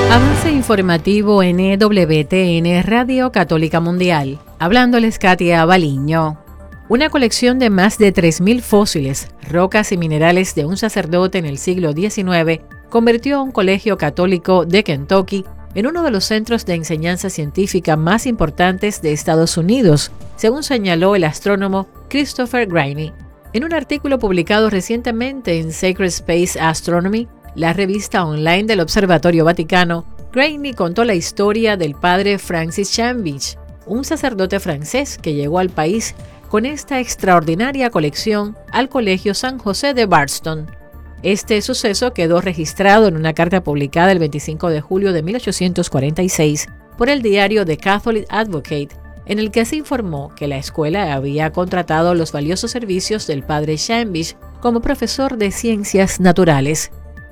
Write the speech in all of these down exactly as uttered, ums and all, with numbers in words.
Avance informativo en E W T N Radio Católica Mundial. Hablándoles Katia Baliño. Una colección de más de tres mil fósiles, rocas y minerales de un sacerdote en el siglo diecinueve convirtió a un colegio católico de Kentucky en uno de los centros de enseñanza científica más importantes de Estados Unidos, según señaló el astrónomo Christopher Greaney. En un artículo publicado recientemente en Sacred Space Astronomy, la revista online del Observatorio Vaticano, Greaney contó la historia del padre Francis Chambich, un sacerdote francés que llegó al país con esta extraordinaria colección al Colegio San José de Bardstown. Este suceso quedó registrado en una carta publicada el veinticinco de julio de mil ochocientos cuarenta y seis por el diario The Catholic Advocate, en el que se informó que la escuela había contratado los valiosos servicios del padre Chambich como profesor de ciencias naturales.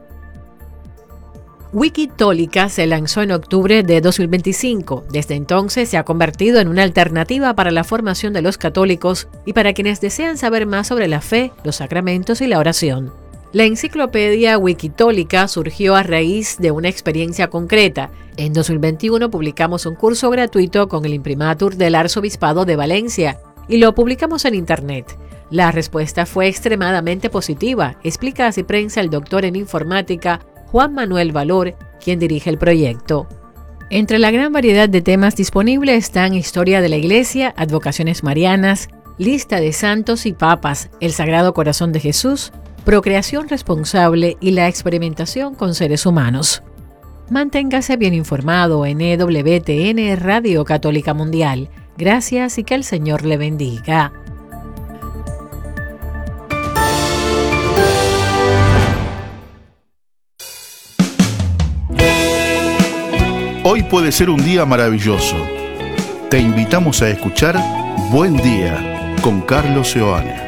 Wikitólica se lanzó en octubre de dos mil veinticinco. Desde entonces se ha convertido en una alternativa para la formación de los católicos y para quienes desean saber más sobre la fe, los sacramentos y la oración. La enciclopedia Wikitólica surgió a raíz de una experiencia concreta. En dos mil veintiuno publicamos un curso gratuito con el imprimatur del Arzobispado de Valencia y lo publicamos en Internet. La respuesta fue extremadamente positiva, explica a Ciprensa el doctor en informática Juan Manuel Valor, quien dirige el proyecto. Entre la gran variedad de temas disponibles están historia de la Iglesia, advocaciones marianas, lista de santos y papas, el Sagrado Corazón de Jesús, procreación responsable y la experimentación con seres humanos. Manténgase bien informado en E W T N Radio Católica Mundial. Gracias y que el Señor le bendiga. Hoy puede ser un día maravilloso. Te invitamos a escuchar Buen Día con Carlos Seoane.